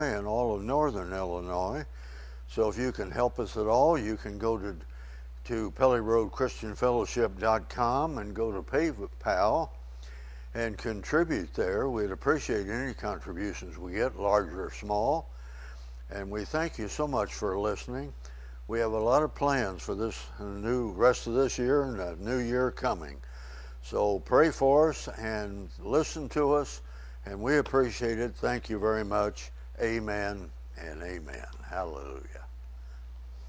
and all of northern Illinois. So if you can help us at all, you can go to PellyRoadChristianFellowship.com and go to PayPal and contribute there. We'd appreciate any contributions we get, large or small. And we thank you so much for listening. We have a lot of plans for this new rest of this year and a new year coming. So pray for us and listen to us, and we appreciate it. Thank you very much. Amen and amen. Hallelujah.